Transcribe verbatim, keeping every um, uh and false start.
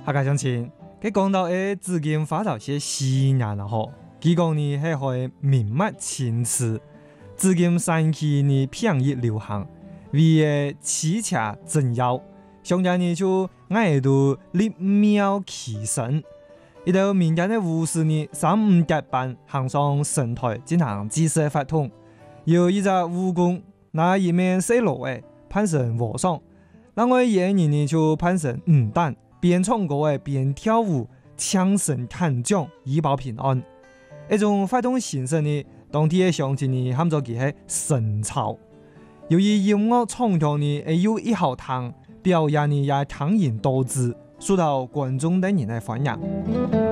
客家乡亲，佢講到誒紫荊發到些西年啦吼，佢講呢係可明末清次，紫荊山區呢平日流行，為誒騎車鎮妖，上家呢就愛度立廟祈神，一到民間的武士呢三五結伴行上神台進行祭祀法通，有一隻武功拿一面細路誒攀成和尚，另外一人呢就攀成五蛋。邊唱歌誒邊跳舞，槍聲砍將，以保平安。一種發動形式呢，當地嘅鄉親呢喊做佢係神操。由於音樂唱腔呢，誒有一號堂，表演呢也ทั้ง人多姿，受到觀眾等人嘅歡迎。